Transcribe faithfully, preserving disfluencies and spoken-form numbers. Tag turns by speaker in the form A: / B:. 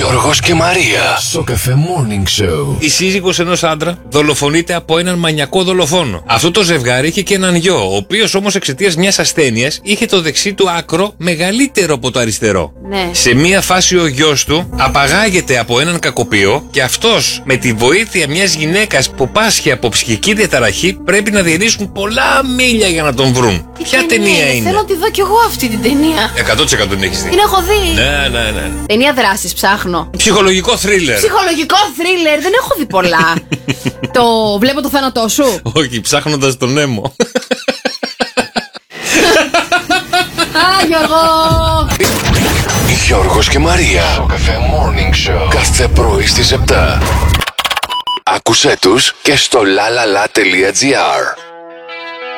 A: Γιώργος και Μαρία. Σοκαφέ Morning Show.
B: Η σύζυγος ενός άντρα δολοφονείται από έναν μανιακό δολοφόνο. Αυτό το ζευγάρι είχε και έναν γιο, ο οποίος όμως εξαιτίας μιας ασθένειας είχε το δεξί του άκρο μεγαλύτερο από το αριστερό.
C: Ναι.
B: Σε μία φάση ο γιος του απαγάγεται από έναν κακοποιό και αυτός με τη βοήθεια μιας γυναίκας που πάσχει από ψυχική διαταραχή πρέπει να διανύσουν πολλά μίλια για να τον βρουν.
C: Τι
B: Ποια ταινία είναι?
C: Θέλω να τη δω κι εγώ αυτή την ταινία.
B: εκατό τοις εκατό την έχεις δει.
C: Την έχω δει.
B: Ναι, ναι, ναι.
C: Ταινία δράσης ψάχνω.
B: Ψυχολογικό θρίλερ.
C: Ψυχολογικό θρίλερ, δεν έχω δει πολλά. Το βλέπω το θάνατό σου.
B: Όχι, ψάχνοντας τον Νέμο.
C: Α, Γιώργο.
A: Γιώργος και Μαρία. Σοκαφέ Morning Show. Κάθε πρωί στις επτά. Άκουσέ τους και στο lalala.gr.